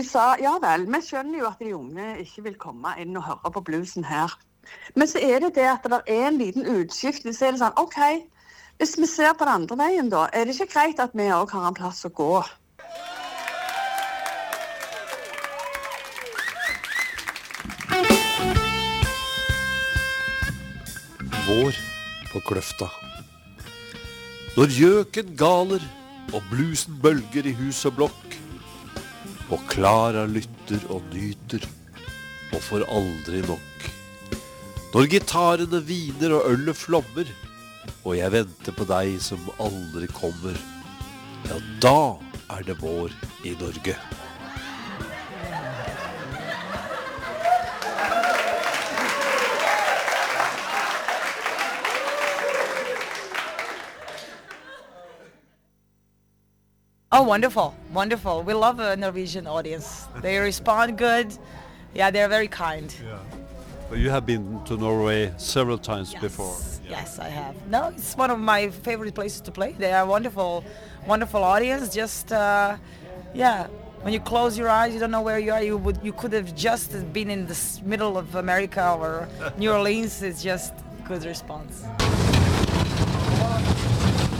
de sa, ja vel, vi skjønner jo at de unge ikke vil komme inn og høre på bluesen her. Men så er det at det er en liten utskiftning, så er det sånn, ok, hvis vi ser på den andre veien da, er det ikke greit at vi også har en plass å gå? Vår på Kløfta. Når gjøken galer og bluesen bølger i hus og blokk, og Klara lytter og nyter og får aldri nok. Når gitarene viner og ølet flommer, og jeg venter på deg som aldri kommer, ja, da er det vår i Norge. Oh, wonderful, wonderful. We love a Norwegian audience. They respond good. Yeah, they're very kind. Yeah. But you have been to Norway several times before. Yes, I have. No, it's one of my favorite places to play. They are wonderful, wonderful audience. Just, yeah, when you close your eyes, you don't know where you are. You could have just been in the middle of America or New Orleans. It's just good response.